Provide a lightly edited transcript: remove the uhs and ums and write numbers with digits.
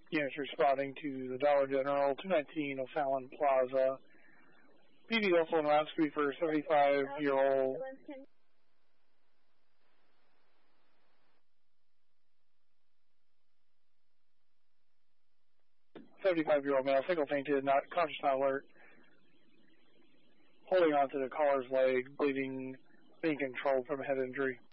Units responding to the Dollar General, 219 O'Fallon Plaza. PD also on route speed for 75-year-old. 75-year-old male, single fainted, not conscious, not alert. Holding on to the caller's leg, bleeding, being controlled from a head injury.